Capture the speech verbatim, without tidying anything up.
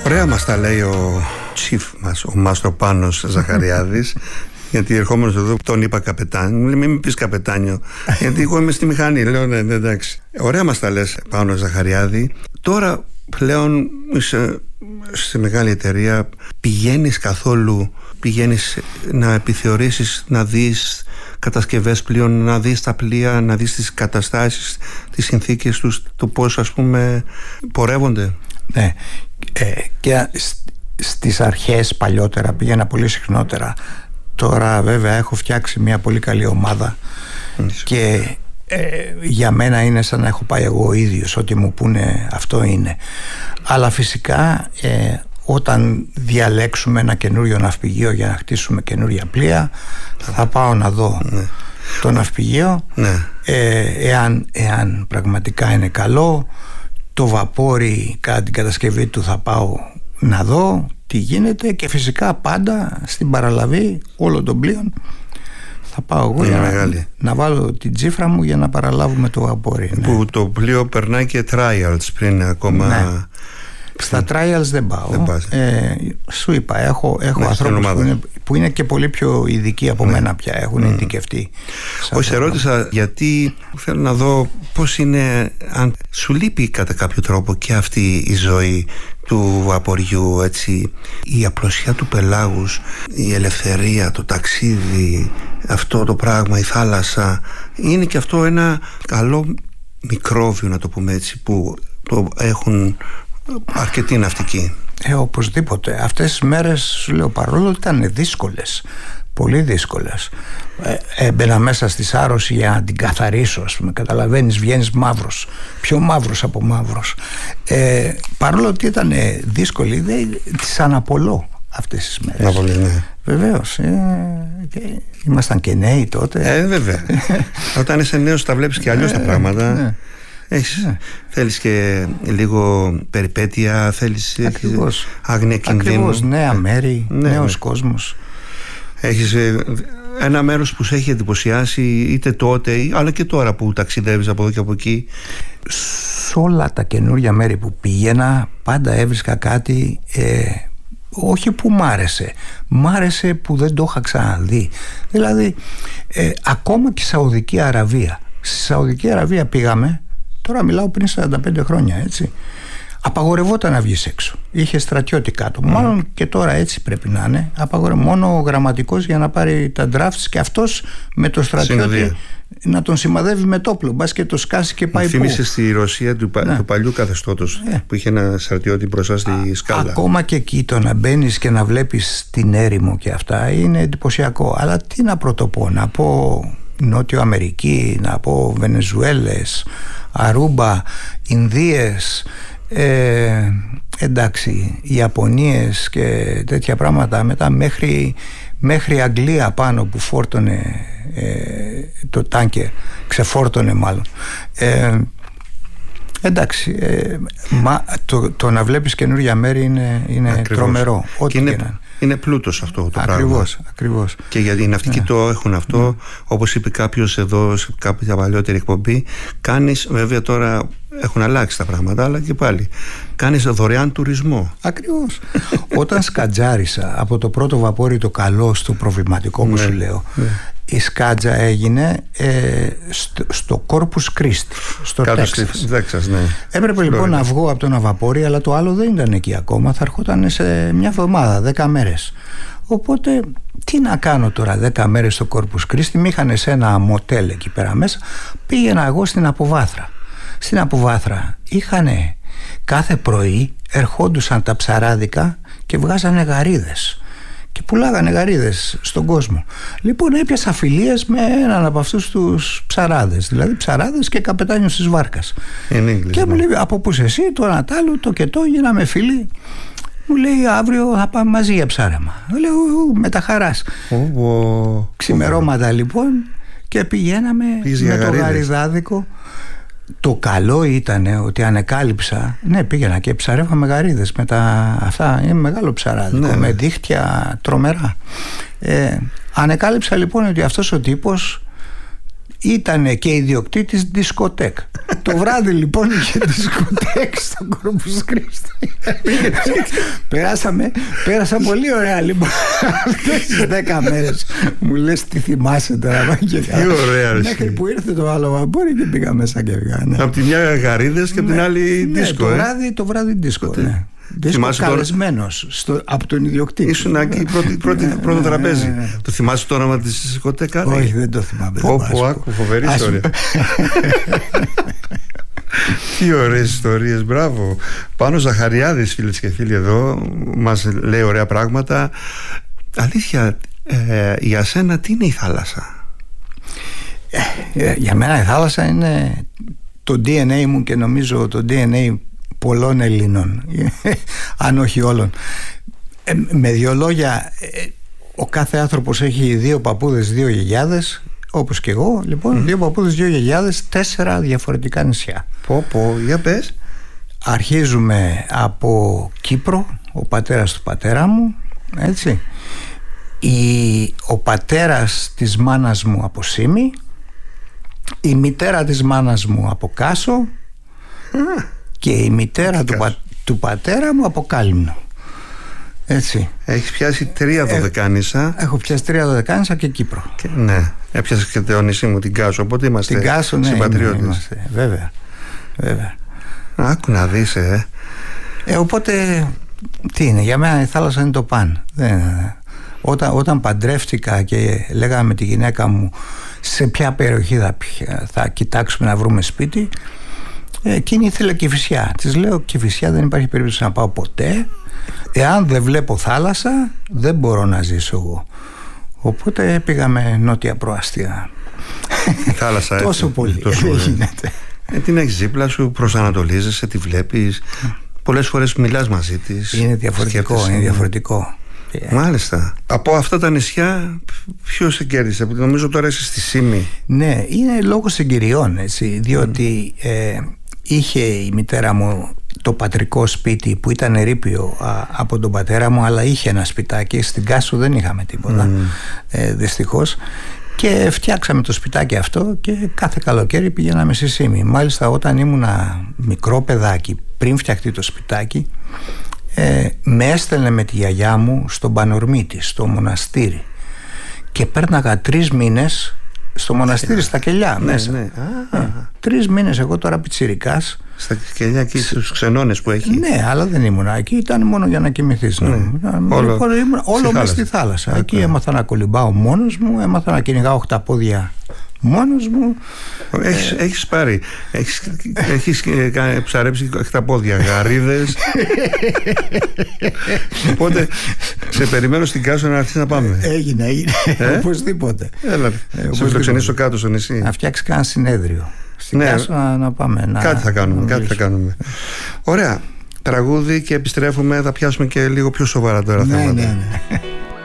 Ωραία μας τα λέει ο chief μας, ο Μάστρο Πάνος Ζαχαριάδης. Γιατί ερχόμενος εδώ τον είπα καπετάνιο. Μου λέει μην πεις καπετάνιο, γιατί εγώ είμαι στη μηχανή. Λέω ναι, ναι, εντάξει. Ωραία μας τα λες, Πάνο Ζαχαριάδη. Τώρα πλέον είσαι στη μεγάλη εταιρεία. Πηγαίνεις καθόλου, πηγαίνεις να επιθεωρήσεις, να δεις κατασκευές πλοίων, να δεις τα πλοία, να δεις τις καταστάσεις, τις συνθήκες τους, το πώς ας πούμε πορεύονται? Ναι, ε, και στις αρχές παλιότερα πήγαινα πολύ συχνότερα. Τώρα βέβαια έχω φτιάξει μια πολύ καλή ομάδα mm. και ε, για μένα είναι σαν να έχω πάει εγώ ο ίδιος, ό,τι μου πούνε αυτό είναι. Αλλά φυσικά ε, όταν διαλέξουμε ένα καινούριο ναυπηγείο για να χτίσουμε καινούρια πλοία, θα πάω να δω mm. το ναυπηγείο mm. ε, εάν, εάν πραγματικά είναι καλό. Το βαπόρι κατά την κατασκευή του θα πάω να δω τι γίνεται, και φυσικά πάντα στην παραλαβή όλων των πλοίων θα πάω εγώ για να, να βάλω την τσίφρα μου για να παραλάβουμε το βαπόρι. Που ναι. το πλοίο περνάει και trials πριν ακόμα. Ναι. Στα trials δεν πάω. Δεν ε, σου είπα, έχω, έχω ναι, ανθρώπους που είναι, που είναι και πολύ πιο ειδικοί από ναι. μένα πια. Έχουν mm. ειδικευτεί. Όχι, σε ρώτησα γιατί θέλω να δω πώς είναι, αν σου λείπει κατά κάποιο τρόπο και αυτή η ζωή του βαποριού, έτσι, η απλωσιά του πελάγους, η ελευθερία, το ταξίδι, αυτό το πράγμα, η θάλασσα. Είναι και αυτό ένα καλό μικρόβιο, να το πούμε έτσι, που το έχουν αρκετοί ναυτικοί. Ε, οπωσδήποτε. Αυτές τις μέρες, σου λέω, παρόλο ότι ήταν δύσκολες, πολύ δύσκολες, ε, έμπαινα μέσα στη Σάρωση για να την καθαρίσω, ας πούμε. Καταλαβαίνεις, βγαίνεις μαύρος, πιο μαύρος από μαύρος. Ε, παρόλο ότι ήταν δύσκολη, δεν τις αναπολώ αυτές τις μέρες. Να πολύ, ναι. Βεβαίως. Ε, και ήμασταν και νέοι τότε. Ε, βέβαια. Όταν είσαι νέος τα βλέπεις και αλλιώς τα πράγματα. Ναι. Έχεις, ναι. Θέλεις και λίγο περιπέτεια, θέλεις άγνοια κινδύνου. Ακριβώς, νέα μέρη, ναι, νέος ναι. κόσμος. Έχεις ένα μέρος που σε έχει εντυπωσιάσει είτε τότε αλλά και τώρα που ταξιδεύεις από εδώ και από εκεί? Σε όλα τα καινούργια μέρη που πήγαινα πάντα έβρισκα κάτι, ε, όχι που μ' άρεσε, μ' άρεσε που δεν το είχα ξαναδεί. Δηλαδή ε, ακόμα και Σαουδική Αραβία. Στη Σαουδική Αραβία πήγαμε. Τώρα μιλάω πριν σαράντα πέντε χρόνια, έτσι. Απαγορευόταν να βγεις έξω. Είχε στρατιώτη κάτω. Mm. Μάλλον και τώρα έτσι πρέπει να είναι. Απαγορευόταν. Μόνο ο γραμματικός για να πάρει τα drafts και αυτός με το στρατιώτη Συνοδεία. Να τον σημαδεύει με το όπλο. Μπας και το σκάσει και πάει. Μου θύμισε στη Ρωσία του, ναι. του παλιού καθεστώτος yeah. που είχε ένα στρατιώτη μπροστά στη Α, σκάλα. Ακόμα και εκεί το να μπαίνεις και να βλέπεις την έρημο και αυτά είναι εντυπωσιακό. Αλλά τι να πρωτοπώ, να πω Νότιο Αμερική, να πω Βενεζουέλες, Αρούμπα, Ινδίες, ε, εντάξει, Ιαπωνίες και τέτοια πράγματα, μετά μέχρι, μέχρι Αγγλία πάνω που φόρτωνε ε, το τάνκερ, ξεφόρτωνε μάλλον. Ε, εντάξει, ε, μα, το, το να βλέπεις καινούργια μέρη είναι, είναι τρομερό. Ό,τι είναι, και να. Είναι πλούτος αυτό το ακριβώς, πράγμα. Ακριβώς. Και γιατί οι ναυτικοί yeah. το έχουν αυτό. Yeah. Όπως είπε κάποιος εδώ σε κάποια παλιότερη εκπομπή, κάνεις, βέβαια τώρα έχουν αλλάξει τα πράγματα, αλλά και πάλι κάνεις δωρεάν τουρισμό. Ακριβώς. Όταν σκατζάρισα από το πρώτο βαπόρι το καλό στο προβληματικό μου, yeah. σου λέω, yeah. η σκάτζα έγινε ε, στο, στο Corpus Christi, στο Τέξας. Τέξας, ναι. Έπρεπε λοιπόν να βγω από το ένα βαπόρι, αλλά το άλλο δεν ήταν εκεί ακόμα. Θα ερχόταν σε μια εβδομάδα, δέκα μέρες. Οπότε τι να κάνω τώρα δέκα μέρες στο Corpus Christi? Με είχαν σε ένα μοτέλ εκεί πέρα μέσα. Πήγαινα εγώ στην Αποβάθρα. Στην Αποβάθρα είχανε κάθε πρωί, ερχόντουσαν τα ψαράδικα και βγάζανε γαρίδες και πουλάγανε γαρίδες στον κόσμο. Λοιπόν, έπιασα φιλίες με έναν από αυτούς τους ψαράδες, δηλαδή ψαράδες και καπετάνιος της βάρκας. English, και μου λέει, από πού είσαι εσύ, το Ανατάλου, το και το, γίναμε φίλοι. Μου λέει, αύριο θα πάμε μαζί για ψάρεμα. Λέω, με τα χαράς. Oh, oh, Ξημερώματα oh. λοιπόν, και πηγαίναμε Πήγες με το γαριδάδικο. Το καλό ήταν ότι ανεκάλυψα, ναι, πήγαινα και ψαρεύαμε γαρίδες με τα αυτά, είναι μεγάλο ψαράδικο, ναι, με δίχτυα τρομερά. Ε, ανεκάλυψα λοιπόν ότι αυτός ο τύπος ήταν και ιδιοκτήτης δισκοτέκ. Το βράδυ λοιπόν είχε δισκοτέκ στον Corpus Christi. Περάσαμε, πέρασα πολύ ωραία λοιπόν αυτές τις δέκα μέρες. Μου λες τι θυμάσαι τώρα. Τι ωραία. Μέχρι που ήρθε το άλλο βαμπόρι και πήγα μέσα και βγάλα. Ναι. Από τη μια γαρίδες και από την άλλη ναι, δίσκο. Το ε. βράδυ, το βράδυ δίσκο. Ναι. Δίσκο καλεσμένος στο, από τον ιδιοκτήτη. Ήσουν εκεί πρώτη, πρώτη, πρώτο τραπέζι. Το θυμάσαι το όνομα της δισκοτέκα? Όχι, δεν το θυμάμαι. Πω, άκου, φοβερή ιστορία. Τι ωραίες ιστορίες, μπράβο. Πάνος Ζαχαριάδης, φίλες και φίλοι, εδώ μας λέει ωραία πράγματα. Αλήθεια, ε, για σένα τι είναι η θάλασσα? Ε, για μένα η θάλασσα είναι το ντι εν έι μου και νομίζω το ντι εν έι πολλών Ελλήνων, αν όχι όλων. Ε, με δύο λόγια, ε, ο κάθε άνθρωπος έχει δύο παππούδες, δύο γιαγιάδες, όπως και εγώ. Λοιπόν, mm. δύο παππούδες, δύο γιαγιάδες, τέσσερα διαφορετικά νησιά. Πω πω, για πες. Αρχίζουμε από Κύπρο, ο πατέρας του πατέρα μου, έτσι. Η, ο πατέρας της μάνας μου από Σύμη, η μητέρα της μάνας μου από Κάσο mm. και η μητέρα του, πα, του πατέρα μου από Κάλυμνο. Έτσι. Έχεις πιάσει τρία δωδεκάνησα. Ε, έχω πιάσει τρία δωδεκάνησα και Κύπρο. Και, ναι, έπιασες και το νησί μου, την Κάσο. Οπότε είμαστε την Κάσο, ναι, συμπατριώτες. Είμαστε, βέβαια, βέβαια. Άκου να δεις, ε. ε. Οπότε, τι είναι, για μένα η θάλασσα είναι το παν. Δεν, όταν, όταν παντρεύτηκα και λέγαμε με τη γυναίκα μου σε ποια περιοχή θα, θα κοιτάξουμε να βρούμε σπίτι, εκείνη ήθελε Κηφισιά. Της λέω, Κηφισιά δεν υπάρχει περίπτωση να πάω ποτέ. Εάν δεν βλέπω θάλασσα δεν μπορώ να ζήσω εγώ. Οπότε πήγαμε νότια προάστια. Θάλασσα τόσο έτσι, πολύ τόσο γίνεται. Ε, την έχεις δίπλα σου, προσανατολίζεσαι, τη βλέπεις. Πολλές φορές μιλάς μαζί της. Είναι διαφορετικό, είναι διαφορετικό. Μάλιστα. Από αυτά τα νησιά ποιος σε κέρδισε? Νομίζω τώρα είσαι στη Σύμη. Ναι, είναι λόγω συγκυριών, έτσι. Διότι mm. ε, είχε η μητέρα μου το πατρικό σπίτι που ήταν ερείπιο α, από τον πατέρα μου, αλλά είχε ένα σπιτάκι. Στην Κάσο δεν είχαμε τίποτα, mm. ε, δυστυχώς. Και φτιάξαμε το σπιτάκι αυτό και κάθε καλοκαίρι πηγαίναμε στη Σύμη. Μάλιστα όταν ήμουνα μικρό παιδάκι, πριν φτιαχτεί το σπιτάκι, ε, με έστελνε με τη γιαγιά μου στον Πανορμίτη, στο μοναστήρι, και πέρναγα τρεις μήνες στο μοναστήρι, στα κελιά, ναι, μέσα. Ναι. Ε, τρεις μήνες εγώ τώρα πιτσιρικάς. Στα κελιά και στους ξενώνες που έχει. Ναι, αλλά δεν ήμουν εκεί, ήταν μόνο για να κοιμηθείς. Ναι. Ναι. Όλο, όλο μέσα στη θάλασσα. Ά, εκεί άμαθα να κολυμπάω μόνος μου, έμαθα να κυνηγάω οχταπόδια μόνος μου. Έχεις, ε... έχεις πάρει, έχεις, έχεις ψαρέψει οχταπόδια, γαρίδες. Οπότε σε περιμένω στην Κάσο να έρθεις να πάμε. Έγινε, έγινε. Ε? Οπωσδήποτε. Έλα, ε, σε φιλοξενήσω κάτω στο νησί. Να φτιάξει κανένα συνέδριο. Στην ναι, Κάσο να, να πάμε να, κάτι θα κάνουμε, να κάτι θα κάνουμε. Ωραία, τραγούδι και επιστρέφουμε. Θα πιάσουμε και λίγο πιο σοβαρά τώρα ναι, θέματα. Ναι, ναι.